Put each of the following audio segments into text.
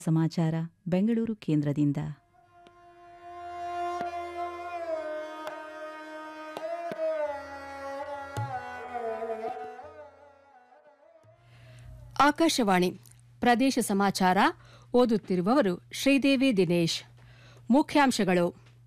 ಸಮಾಚಾರ ಬೆಂಗಳೂರು ಕೇಂದ್ರದಿಂದ. ಆಕಾಶವಾಣಿ ಪ್ರದೇಶ ಸಮಾಚಾರ ಓದುತ್ತಿರುವವರು ಶ್ರೀದೇವಿ ದಿನೇಶ್. ಮುಖ್ಯಾಂಶಗಳು: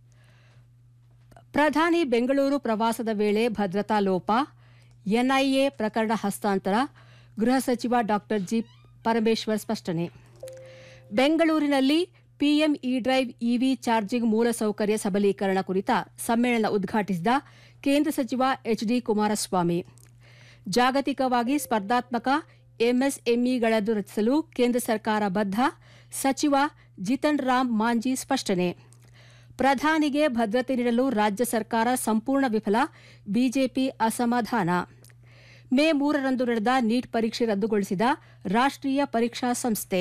ಪ್ರಧಾನಿ ಬೆಂಗಳೂರು ಪ್ರವಾಸದ ವೇಳೆ ಭದ್ರತಾ ಲೋಪ, ಎನ್ಐಎ ಪ್ರಕರಣ ಹಸ್ತಾಂತರ, ಗೃಹ ಸಚಿವ ಡಾ ಜಿ ಪರಮೇಶ್ವರ್ ಸ್ಪಷ್ಟನೆ. ಬೆಂಗಳೂರಿನಲ್ಲಿ ಪಿಎಂ ಇ-ಡ್ರೈವ್ ಇವಿ ಚಾರ್ಜಿಂಗ್ ಮೂಲಸೌಕರ್ಯ ಸಬಲೀಕರಣ ಕುರಿತ ಸಮ್ಮೇಳನ ಉದ್ಘಾಟಿಸಿದ ಕೇಂದ್ರ ಸಚಿವ ಎಚ್.ಡಿ. ಕುಮಾರಸ್ವಾಮಿ. ಜಾಗತಿಕವಾಗಿ ಸ್ಪರ್ಧಾತ್ಮಕ ಎಂಎಸ್ಎಂಇಗಳನ್ನು ರಚಿಸಲು ಕೇಂದ್ರ ಸರ್ಕಾರ ಬದ್ಧ, ಸಚಿವ ಜಿತನ್ ರಾಮ್ ಮಾಂಜಿ ಸ್ಪಷ್ಟನೆ. ಪ್ರಧಾನಿಗೆ ಭದ್ರತೆ ನೀಡಲು ರಾಜ್ಯ ಸರ್ಕಾರ ಸಂಪೂರ್ಣ ವಿಫಲ, ಬಿಜೆಪಿ ಅಸಮಾಧಾನ. ಮೇ 3ರಂದು ನಡೆದ ನೀಟ್ ಪರೀಕ್ಷೆ ರದ್ದುಗೊಳಿಸಿದ ರಾಷ್ಟ್ರೀಯ ಪರೀಕ್ಷಾ ಸಂಸ್ಥೆ.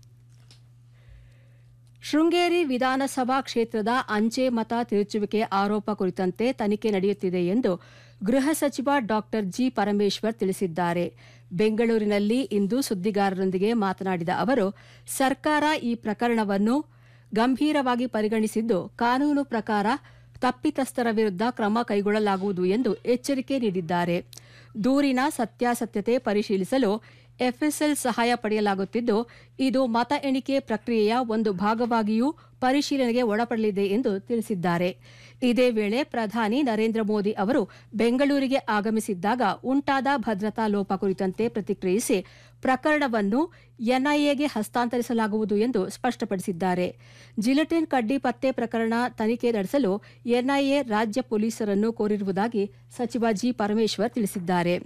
ಶೃಂಗೇರಿ ವಿಧಾನಸಭಾ ಕ್ಷೇತ್ರದ ಅಂಚೆ ಮತ ತಿರುಚುವಿಕೆ ಆರೋಪ ಕುರಿತಂತೆ ತನಿಖೆ ನಡೆಯುತ್ತಿದೆ ಎಂದು ಗೃಹ ಸಚಿವ ಡಾ ಜಿ ಪರಮೇಶ್ವರ್ ತಿಳಿಸಿದ್ದಾರೆ. ಬೆಂಗಳೂರಿನಲ್ಲಿ ಇಂದು ಸುದ್ದಿಗಾರರೊಂದಿಗೆ ಮಾತನಾಡಿದ ಅವರು, ಸರ್ಕಾರ ಈ ಪ್ರಕರಣವನ್ನು ಗಂಭೀರವಾಗಿ ಪರಿಗಣಿಸಿದ್ದು, ಕಾನೂನು ಪ್ರಕಾರ ತಪ್ಪಿತಸ್ಥರ ವಿರುದ್ಧ ಕ್ರಮ ಕೈಗೊಳ್ಳಲಾಗುವುದು ಎಂದು ಎಚ್ಚರಿಕೆ ನೀಡಿದ್ದಾರೆ. ದೂರಿನ ಸತ್ಯಾಸತ್ಯತೆ ಪರಿಶೀಲಿಸಲು ಎಫ್ಎಸ್ಎಲ್ ಸಹಾಯ ಪಡೆಯಲಾಗುತ್ತಿದ್ದು, ಇದು ಮತ ಎಣಿಕೆ ಪ್ರಕ್ರಿಯೆಯ ಒಂದು ಭಾಗವಾಗಿಯೂ ಪರಿಶೀಲನೆಗೆ ಒಳಪಡಲಿದೆ ಎಂದು ತಿಳಿಸಿದ್ದಾರೆ. ಇದೇ ವೇಳೆ ಪ್ರಧಾನಿ ನರೇಂದ್ರ ಮೋದಿ ಅವರು ಬೆಂಗಳೂರಿಗೆ ಆಗಮಿಸಿದ್ದಾಗ ಉಂಟಾದ ಭದ್ರತಾ ಲೋಪ ಕುರಿತಂತೆ ಪ್ರತಿಕ್ರಿಯಿಸಿ, ಪ್ರಕರಣವನ್ನು ಎನ್ಐಎಗೆ ಹಸ್ತಾಂತರಿಸಲಾಗುವುದು ಎಂದು ಸ್ಪಷ್ಟಪಡಿಸಿದ್ದಾರೆ. ಜಿಲೆಟಿನ್ ಕಡ್ಡಿ ಪತ್ತೆ ಪ್ರಕರಣ ತನಿಖೆ ನಡೆಸಲು ಎನ್ಐಎ ರಾಜ್ಯ ಪೊಲೀಸರನ್ನು ಕೋರಿರುವುದಾಗಿ ಸಚಿವ ಜಿ ಪರಮೇಶ್ವರ್ ತಿಳಿಸಿದ್ದಾರೆ.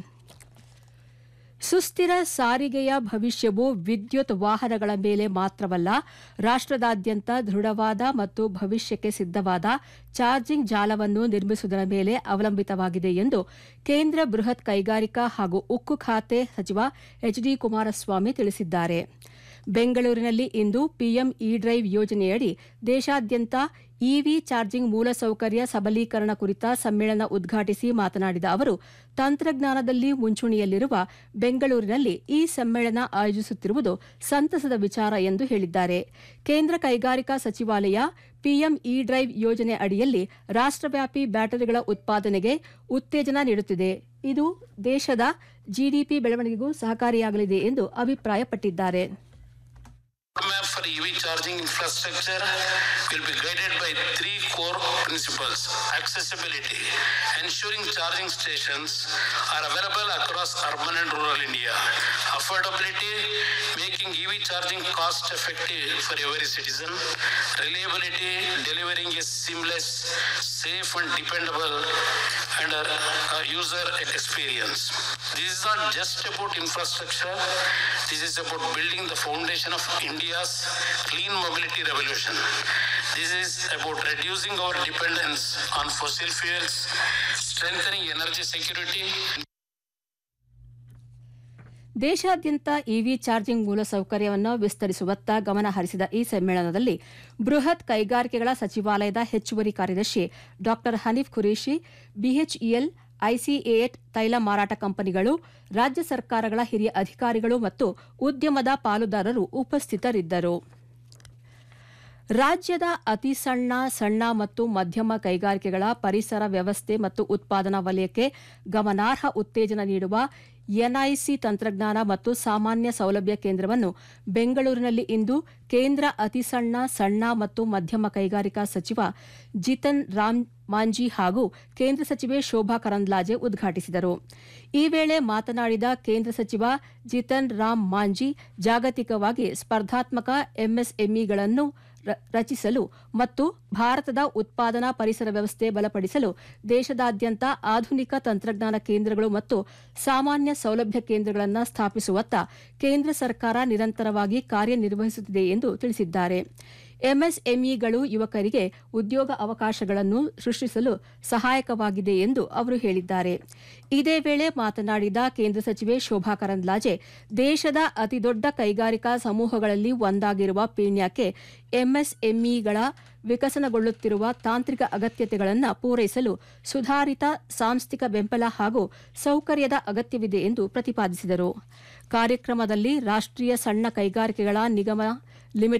ಸುಸ್ಥಿರ ಸಾರಿಗೆಯ ಭವಿಷ್ಯವು ವಿದ್ಯುತ್ ವಾಹನಗಳ ಮೇಲೆ ಮಾತ್ರವಲ್ಲ, ರಾಷ್ಟ್ರದಾದ್ಯಂತ ದೃಢವಾದ ಮತ್ತು ಭವಿಷ್ಯಕ್ಕೆ ಸಿದ್ಧವಾದ ಚಾರ್ಜಿಂಗ್ ಜಾಲವನ್ನು ನಿರ್ಮಿಸುವುದರ ಮೇಲೆ ಅವಲಂಬಿತವಾಗಿದೆ ಎಂದು ಕೇಂದ್ರ ಬೃಹತ್ ಕೈಗಾರಿಕಾ ಹಾಗೂ ಉಕ್ಕು ಖಾತೆ ಸಚಿವ ಎಚ್.ಡಿ. ಕುಮಾರಸ್ವಾಮಿ ತಿಳಿಸಿದ್ದಾರೆ. ಬೆಂಗಳೂರಿನಲ್ಲಿ ಇಂದು ಪಿಎಂ ಇ-ಡ್ರೈವ್ ಯೋಜನೆಯಡಿ ದೇಶಾದ್ಯಂತ ಇವಿ ಚಾರ್ಜಿಂಗ್ ಮೂಲಸೌಕರ್ಯ ಸಬಲೀಕರಣ ಕುರಿತ ಸಮ್ಮೇಳನ ಉದ್ಘಾಟಿಸಿ ಮಾತನಾಡಿದ ಅವರು, ತಂತ್ರಜ್ಞಾನದಲ್ಲಿ ಮುಂಚೂಣಿಯಲ್ಲಿರುವ ಬೆಂಗಳೂರಿನಲ್ಲಿ ಈ ಸಮ್ಮೇಳನ ಆಯೋಜಿಸುತ್ತಿರುವುದು ಸಂತಸದ ವಿಚಾರ ಎಂದು ಹೇಳಿದ್ದಾರೆ. ಕೇಂದ್ರ ಕೈಗಾರಿಕಾ ಸಚಿವಾಲಯ ಪಿಎಂ ಇ-ಡ್ರೈವ್ ಯೋಜನೆ ಅಡಿಯಲ್ಲಿ ರಾಷ್ಟ್ರವ್ಯಾಪಿ ಬ್ಯಾಟರಿಗಳ ಉತ್ಪಾದನೆಗೆ ಉತ್ತೇಜನ ನೀಡುತ್ತಿದೆ. ಇದು ದೇಶದ ಜಿಡಿಪಿ ಬೆಳವಣಿಗೆಗೂ ಸಹಕಾರಿಯಾಗಲಿದೆ ಎಂದು ಅಭಿಪ್ರಾಯಪಟ್ಟಿದ್ದಾರೆ. Roadmap for EV charging infrastructure will be guided by three core principles: accessibility, ensuring charging stations are available across urban and rural India; affordability, making EV charging cost effective for every citizen; reliability, delivering a seamless, safe and dependable and user experience. This is not just about infrastructure, this is about building the foundation of India's clean mobility revolution. This is about reducing our dependence on fossil fuels, strengthening energy security. ದೇಶಾದ್ಯಂತ EV charging ಮೂಲಸೌಕರ್ಯವನ್ನು ವಿಸ್ತರಿಸುವತ್ತ ಗಮನ ಹರಿಸಿದ ಈ ಸಮ್ಮೇಳನದಲ್ಲಿ ಬೃಹತ್ ಕೈಗಾರಿಕೆಗಳ ಸಚಿವಾಲಯದ ಹೆಚ್ಚುವರಿ ಕಾರ್ಯದರ್ಶಿ ಡಾ ಹನೀಫ್ ಖುರೇಶಿ, ಬಿಎಚ್ಇಎಲ್, ಐಸಿಎಎಟ್ ತೈಲ ಮಾರಾಟ ಕಂಪನಿಗಳು, ರಾಜ್ಯ ಸರ್ಕಾರಗಳ ಹಿರಿಯ ಅಧಿಕಾರಿಗಳು ಮತ್ತು ಉದ್ಯಮದ ಪಾಲುದಾರರು ಉಪಸ್ಥಿತರಿದ್ದರು. ರಾಜ್ಯದ ಅತಿ ಸಣ್ಣ ಮತ್ತು ಮಧ್ಯಮ ಕೈಗಾರಿಕೆಗಳ ಪರಿಸರ ವ್ಯವಸ್ಥೆ ಮತ್ತು ಉತ್ಪಾದನಾ ವಲಯಕ್ಕೆ ಗಮನಾರ್ಹ ಉತ್ತೇಜನ ನೀಡುವ ಎನ್ಐಸಿ ತಂತ್ರಜ್ಞಾನ ಮತ್ತು ಸಾಮಾನ್ಯ ಸೌಲಭ್ಯ ಕೇಂದ್ರವನ್ನು ಬೆಂಗಳೂರಿನಲ್ಲಿ ಇಂದು ಕೇಂದ್ರ ಅತಿ ಸಣ್ಣ ಮತ್ತು ಮಧ್ಯಮ ಕೈಗಾರಿಕಾ ಸಚಿವ ಜಿತನ್ ರಾಮ್ ಮಾಂಜಿ ಹಾಗೂ ಕೇಂದ್ರ ಸಚಿವೆ ಶೋಭಾ ಕರಂದ್ಲಾಜೆ ಉದ್ಘಾಟಿಸಿದರು. ಈ ವೇಳೆ ಮಾತನಾಡಿದ ಕೇಂದ್ರ ಸಚಿವ ಜಿತನ್ ರಾಮ್ ಮಾಂಜಿ, ಜಾಗತಿಕವಾಗಿ ಸ್ಪರ್ಧಾತ್ಮಕ ಎಂಎಸ್ಎಂಇಗಳನ್ನು ರಚಿಸಲು ಮತ್ತು ಭಾರತದ ಉತ್ಪಾದನಾ ಪರಿಸರ ವ್ಯವಸ್ಥೆ ಬಲಪಡಿಸಲು ದೇಶದಾದ್ಯಂತ ಆಧುನಿಕ ತಂತ್ರಜ್ಞಾನ ಕೇಂದ್ರಗಳು ಮತ್ತು ಸಾಮಾನ್ಯ ಸೌಲಭ್ಯ ಕೇಂದ್ರಗಳನ್ನು ಸ್ಥಾಪಿಸುವತ್ತ ಕೇಂದ್ರ ಸರ್ಕಾರ ನಿರಂತರವಾಗಿ ಕಾರ್ಯನಿರ್ವಹಿಸುತ್ತಿದೆ ಎಂದು ತಿಳಿಸಿದ್ದಾರೆ. ಎಂಎಸ್ಎಂಇಗಳು ಯುವಕರಿಗೆ ಉದ್ಯೋಗ ಅವಕಾಶಗಳನ್ನು ಸೃಷ್ಟಿಸಲು ಸಹಾಯಕವಾಗಿದೆ ಎಂದು ಅವರು ಹೇಳಿದ್ದಾರೆ. ಇದೇ ವೇಳೆ ಮಾತನಾಡಿದ ಕೇಂದ್ರ ಸಚಿವೆ ಶೋಭಾ ಕರಂದ್ಲಾಜೆ, ದೇಶದ ಅತಿದೊಡ್ಡ ಕೈಗಾರಿಕಾ ಸಮೂಹಗಳಲ್ಲಿ ಒಂದಾಗಿರುವ ಪೀಣ್ಯಕ್ಕೆ ಎಂಎಸ್ಎಂಇಗಳ ವಿಕಸನಗೊಳ್ಳುತ್ತಿರುವ ತಾಂತ್ರಿಕ ಅಗತ್ಯತೆಗಳನ್ನು ಪೂರೈಸಲು ಸುಧಾರಿತ ಸಾಂಸ್ಥಿಕ ಬೆಂಬಲ ಹಾಗೂ ಸೌಕರ್ಯದ ಅಗತ್ಯವಿದೆ ಎಂದು ಪ್ರತಿಪಾದಿಸಿದರು. ಕಾರ್ಯಕ್ರಮದಲ್ಲಿ ರಾಷ್ಟ್ರೀಯ ಸಣ್ಣ ಕೈಗಾರಿಕೆಗಳ ನಿಗಮ ಲಿಮಿಟೆಡ್